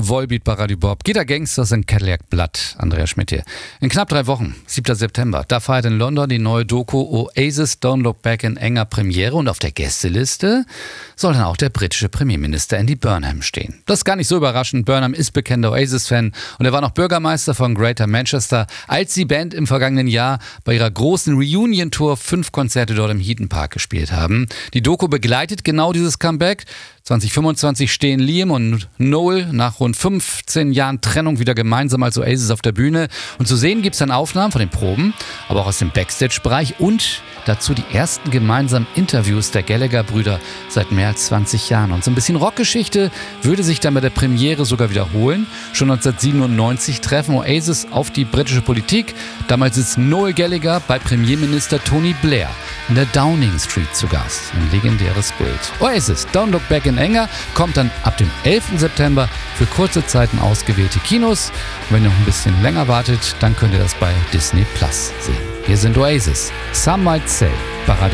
Volbeat bei Radio Bob. Guitar Gangsters in Cadillac Blood. Andreas Schmidt hier. In knapp 3 Wochen, 7. September, da feiert in London die neue Doku Oasis Don't Look Back in enger Premiere und auf der Gästeliste soll dann auch der britische Premierminister Andy Burnham stehen. Das ist gar nicht so überraschend. Burnham ist bekannter Oasis-Fan und er war noch Bürgermeister von Greater Manchester, als die Band im vergangenen Jahr bei ihrer großen Reunion-Tour 5 Konzerte dort im Heaton Park gespielt haben. Die Doku begleitet genau dieses Comeback. 2025 stehen Liam und Noel nach rund 15 Jahren Trennung wieder gemeinsam als Oasis auf der Bühne. Und zu sehen gibt es dann Aufnahmen von den Proben, aber auch aus dem Backstage-Bereich und dazu die ersten gemeinsamen Interviews der Gallagher-Brüder seit mehr als 20 Jahren. Und so ein bisschen Rockgeschichte würde sich dann bei der Premiere sogar wiederholen. Schon 1997 treffen Oasis auf die britische Politik. Damals ist Noel Gallagher bei Premierminister Tony Blair in der Downing Street zu Gast. Ein legendäres Bild. Oasis, Don't Look Back in Anger, kommt dann ab dem 11. September für kurze Zeit in ausgewählte Kinos. Und wenn ihr noch ein bisschen länger wartet, dann könnt ihr das bei Disney Plus sehen. Wir sind Oasis. Some Might Say bei Radio